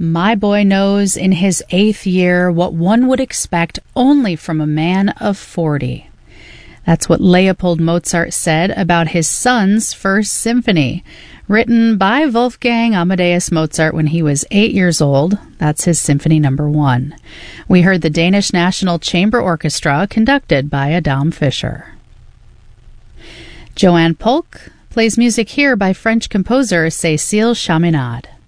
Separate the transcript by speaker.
Speaker 1: My boy knows in his 8th year what one would expect only from a man of 40. That's what Leopold Mozart said about his son's first symphony, written by Wolfgang Amadeus Mozart when he was 8 years old. That's his Symphony No. 1. We heard the Danish National Chamber Orchestra, conducted by Adam Fischer. Joanne Polk plays music here by French composer Cécile Chaminade.